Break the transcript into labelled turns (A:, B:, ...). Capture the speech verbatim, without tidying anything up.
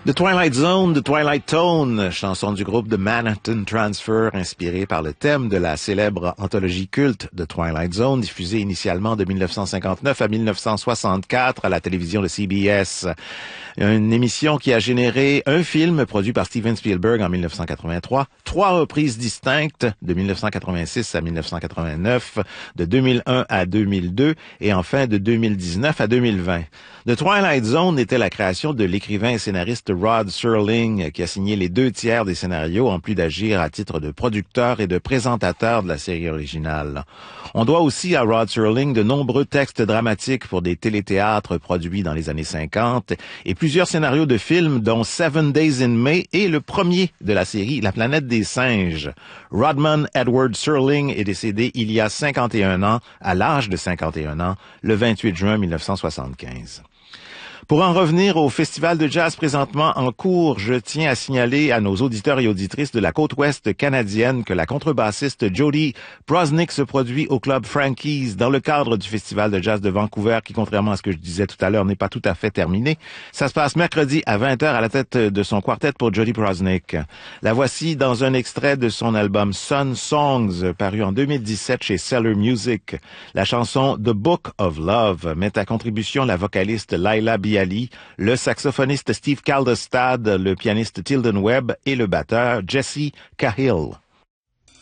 A: The Twilight Zone, The Twilight Tone, chanson du groupe The Manhattan Transfer, inspirée par le thème de la célèbre anthologie culte The Twilight Zone, diffusée initialement de mille neuf cent cinquante-neuf à mille neuf cent soixante-quatre à la télévision de C B S. Une émission qui a généré un film produit par Steven Spielberg en mille neuf cent quatre-vingt-trois, trois reprises distinctes de mille neuf cent quatre-vingt-six à mille neuf cent quatre-vingt-neuf, de deux mille un à deux mille deux et enfin de deux mille dix-neuf à deux mille vingt. The Twilight Zone était la création de l'écrivain et scénariste Rod Serling, qui a signé les deux tiers des scénarios en plus d'agir à titre de producteur et de présentateur de la série originale. On doit aussi à Rod Serling de nombreux textes dramatiques pour des téléthéâtres produits dans les années cinquante et plusieurs scénarios de films dont Seven Days in May et le premier de la série La planète des singes. Rodman Edward Serling est décédé il y a cinquante et un ans, à l'âge de cinquante et un ans, le vingt-huit juin mille neuf cent soixante-quinze. Pour en revenir au festival de jazz présentement en cours, je tiens à signaler à nos auditeurs et auditrices de la côte ouest canadienne que la contrebassiste Jody Prosnick se produit au club Frankie's dans le cadre du festival de jazz de Vancouver qui, contrairement à ce que je disais tout à l'heure, n'est pas tout à fait terminé. Ça se passe mercredi à vingt heures à la tête de son quartet pour Jody Prosnick. La voici dans un extrait de son album Sun Songs, paru en deux mille dix-sept chez Cellar Music. La chanson The Book of Love met à contribution la vocaliste Laila Biali, le saxophoniste Steve Kaldestad, le pianiste Tilden Webb et le batteur Jesse Cahill.